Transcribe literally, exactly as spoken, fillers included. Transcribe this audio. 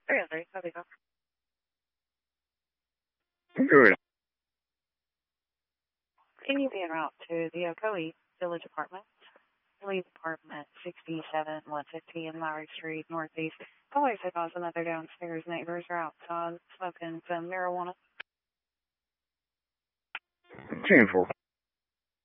three oh three, copy, copy. Good. Can you be en route to the Ocoee Village Apartments? Police Apartment sixty-seven one fifty in Lowry Street, Northeast. Police advise another downstairs neighbors are outside smoking some marijuana. ten four.